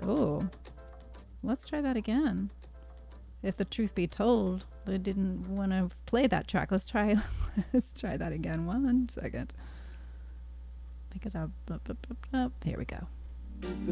Oh, let's try that again. If the truth be told, they didn't want to play that track. Let's try that again. 1 second. Pick it up. Here we go.